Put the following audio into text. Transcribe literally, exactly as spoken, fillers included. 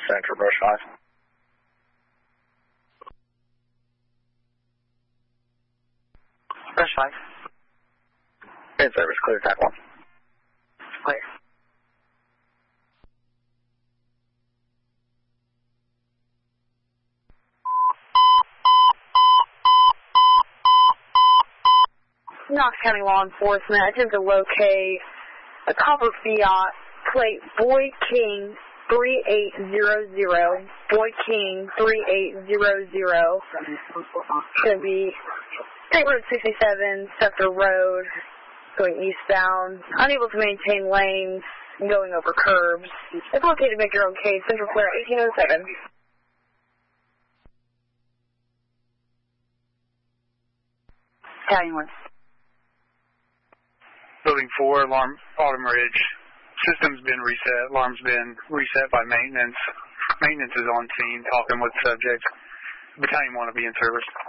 Center, Brush five. Brush five. In service, clear, Tac one. Clear. Knox County Law Enforcement, attempt to locate a copper Fiat, plate Boy King three eight zero zero, Boy King three eight zero zero. Should be State Road sixty-seven, Scepter Road, going eastbound, unable to maintain lanes, going over curbs. It's located, make your own case, Central Flare eighteen oh seven. Italian one. Building four, alarm, Autumn Ridge. System's been reset. Alarm's been reset by maintenance. Maintenance is on scene, talking with subject. Battalion one will be in service.